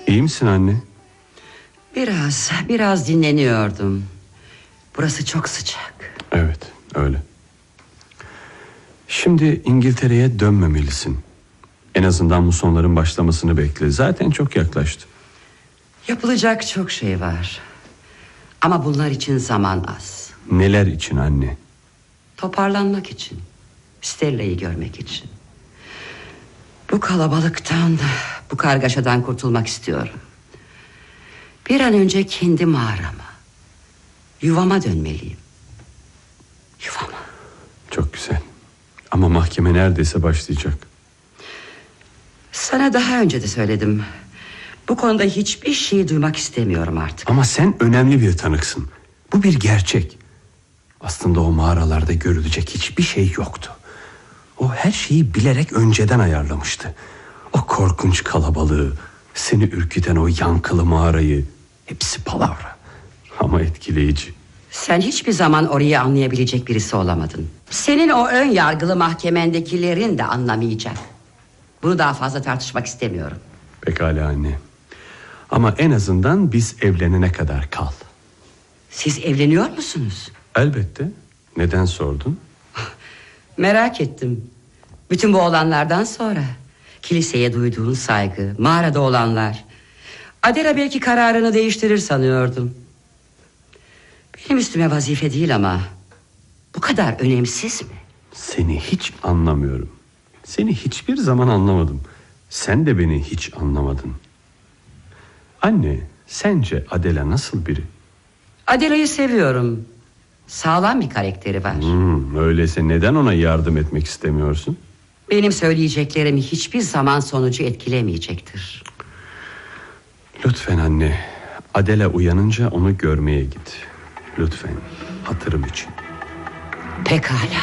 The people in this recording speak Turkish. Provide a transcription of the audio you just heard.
İyi misin anne? Biraz dinleniyordum. Burası çok sıcak. Evet, öyle. Şimdi İngiltere'ye dönmemelisin. En azından musonların başlamasını bekle. Zaten çok yaklaştı. Yapılacak çok şey var. Ama bunlar için zaman az. Neler için anne? Toparlanmak için. Stella'yı görmek için. Bu kalabalıktan, bu kargaşadan kurtulmak istiyorum. Bir an önce kendi mağarama, yuvama dönmeliyim. Yuvama. Çok güzel. Ama mahkeme neredeyse başlayacak. Sana daha önce de söyledim. Bu konuda hiçbir şey duymak istemiyorum artık. Ama sen önemli bir tanıksın. Bu bir gerçek. Aslında o mağaralarda görülecek hiçbir şey yoktu. O her şeyi bilerek önceden ayarlamıştı. O korkunç kalabalığı, seni ürküten o yankılı mağarayı, hepsi palavra ama etkileyici. Sen hiçbir zaman orayı anlayabilecek birisi olamadın. Senin o ön yargılı mahkemendekilerin de anlamayacak. Bunu daha fazla tartışmak istemiyorum. Pekala anne. Ama en azından biz evlenene kadar kal. Siz evleniyor musunuz? Elbette. Neden sordun? Merak ettim. Bütün bu olanlardan sonra, kiliseye duyduğun saygı, mağarada olanlar. Adela belki kararını değiştirir sanıyordum. Benim üstüme vazife değil ama bu kadar önemsiz mi? Seni hiç anlamıyorum. Seni hiçbir zaman anlamadım. Sen de beni hiç anlamadın. Anne, sence Adela nasıl biri? Adela'yı seviyorum. Sağlam bir karakteri var. Öyleyse neden ona yardım etmek istemiyorsun? Benim söyleyeceklerimi hiçbir zaman sonucu etkilemeyecektir. Lütfen anne, Adela uyanınca onu görmeye git. Lütfen, hatırım için. Pekala.